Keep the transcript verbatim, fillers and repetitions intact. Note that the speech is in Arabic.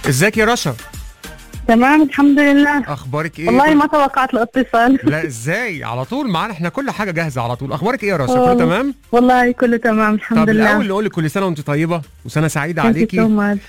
ازيك يا رشا؟ تمام الحمد لله. اخبارك ايه؟ والله ما توقعت الاتصال. لا ازاي، على طول معانا، احنا كل حاجه جاهزه على طول. اخبارك ايه يا رشا؟ كله والله تمام؟ والله كله تمام الحمد طب لله. الاول نقول لك كل سنه وانت طيبه وسنه سعيده Thank you so عليكي. much.